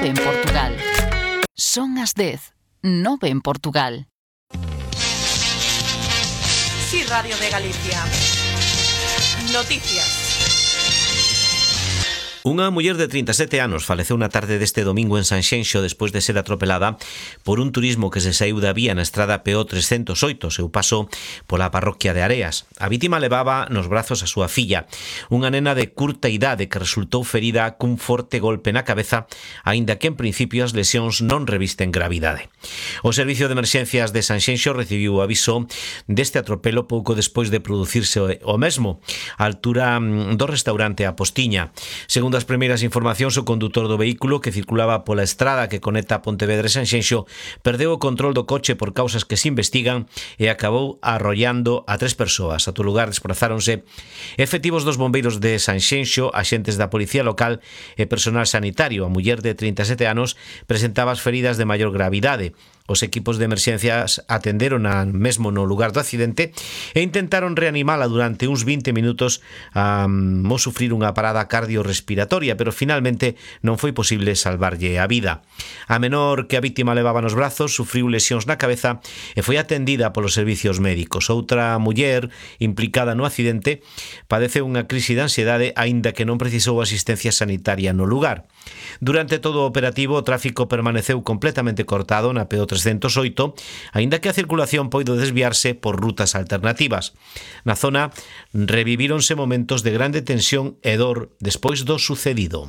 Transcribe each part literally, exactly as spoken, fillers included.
nove en Portugal. Son as dez, nove en Portugal. Sí, Radio de Galicia. Noticias. Unha muller de trinta e sete anos faleceu na tarde deste domingo en Sanxenxo despois de ser atropelada por un turismo que se saiu da vía na estrada P O trescentos oito, seu paso pola parroquia de Areas. A vítima levaba nos brazos a súa filla, unha nena de curta idade que resultou ferida cun forte golpe na cabeza, aínda que en principio as lesións non revisten gravidade. O Servicio de Emerxencias de Sanxenxo recibiu o aviso deste atropelo pouco despois de producirse o mesmo, á altura do restaurante A Postiña. Segundo as primeiras informacións, o condutor do vehículo que circulaba pola estrada que conecta Pontevedra e Sanxenxo perdeu o control do coche por causas que se investigan e acabou arrollando a tres persoas. A todo lugar desprazáronse efectivos dos bombeiros de Sanxenxo, axentes da policía local e personal sanitario. A muller de trinta e sete anos presentaba as feridas de maior gravidade. Os equipos de emerxencias atenderon a mesmo no lugar do accidente e intentaron reanimala durante uns vinte minutos a um, sufrir unha parada cardiorrespiratoria, pero finalmente non foi posible salvarlle a vida. A menor que a vítima levaba nos brazos sufriu lesións na cabeza e foi atendida polos servicios médicos. Outra muller implicada no accidente padeceu unha crise de ansiedade aínda que non precisou asistencia sanitaria no lugar. Durante todo o operativo, o tráfico permaneceu completamente cortado na P O trescentos oito, aínda que a circulación poido desviarse por rutas alternativas. Na zona revivíronse momentos de grande tensión e dor despois do sucedido.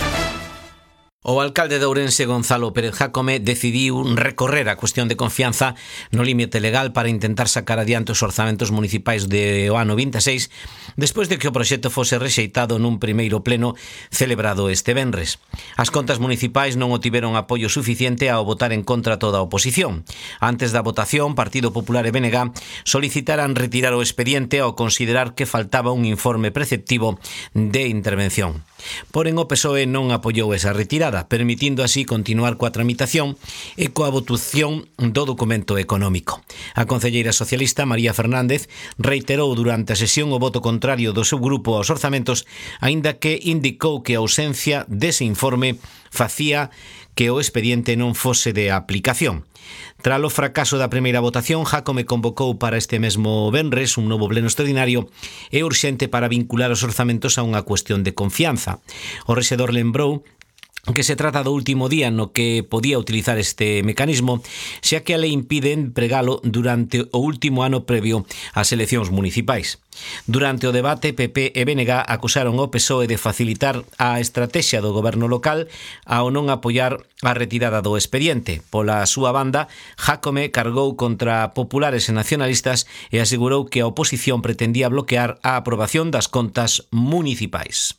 O alcalde de Ourense, Gonzalo Pérez Jácome, decidiu recorrer a cuestión de confianza no límite legal para intentar sacar adiante os orzamentos municipais de o ano vinte e seis, despois de que o proxecto fose rexeitado nun primeiro pleno celebrado este venres. As contas municipais non obtiveron apoio suficiente ao votar en contra toda a oposición. Antes da votación, Partido Popular e B N G solicitaran retirar o expediente ao considerar que faltaba un informe preceptivo de intervención. Porén, o P S O E non apoiou esa retirada, permitindo así continuar coa tramitación e coa votación do documento económico. A concelleira socialista María Fernández reiterou durante a sesión o voto contrario do seu grupo aos orzamentos, aínda que indicou que a ausencia dese informe facía que o expediente non fose de aplicación. Tras o fracaso da primeira votación, Jácome convocou para este mesmo venres un novo pleno extraordinario e urxente para vincular os orzamentos a unha cuestión de confianza. O rexedor lembrou que se trata do último día no que podía utilizar este mecanismo, xa que a lei impide empregalo durante o último ano previo ás eleccións municipais. Durante o debate, P P e B N G acusaron o P S O E de facilitar a estrategia do goberno local ao non apoiar a retirada do expediente. Pola súa banda, Jácome cargou contra populares e nacionalistas e asegurou que a oposición pretendía bloquear a aprobación das contas municipais.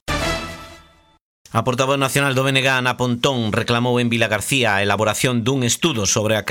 A portavoz nacional do B N G, Ana Pontón, reclamou en Vilagarcía a elaboración dun estudo sobre a